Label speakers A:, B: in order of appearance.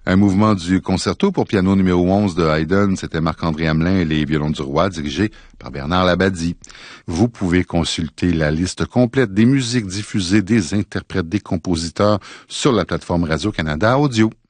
A: Un mouvement du concerto pour piano numéro 11 de Haydn, c'était Marc-André Hamelin et les violons du roi, dirigé par Bernard Labadie. Vous pouvez consulter la liste complète des musiques diffusées, des interprètes, des compositeurs sur la plateforme Radio-Canada Audio.